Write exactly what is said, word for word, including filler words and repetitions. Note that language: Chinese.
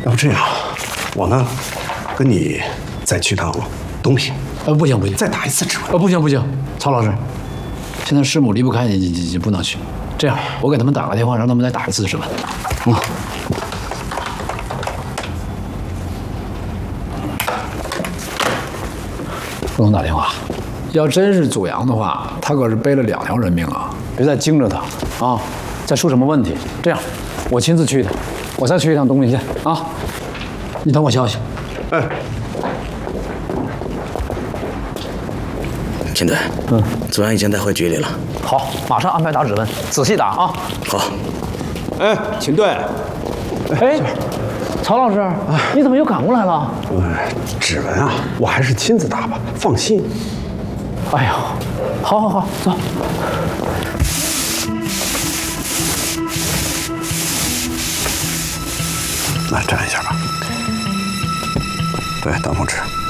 要不这样，我呢，跟你再去趟东平。 呃，不行不行， 再打一次指纹。 呃，不行不行，曹老师，现在师母离不开你，你你不能去。这样，我给他们打个电话，让他们再打一次指纹。嗯。不能打电话，要真是祖阳的话，他可是背了两条人命啊！别再惊着他啊，再出什么问题。这样，我亲自去一趟，我再去一趟东平县啊，你等我消息。 哎。 秦队，嗯，祖阳已经带回局里了。 好，马上安排打指纹，仔细打啊。 好。 哎，秦队。 哎，曹老师，你怎么又赶过来了？ 哎，指纹啊，我还是亲自打吧，放心。 哎呦，好好好，走。 来站一下吧。对，等会儿吃。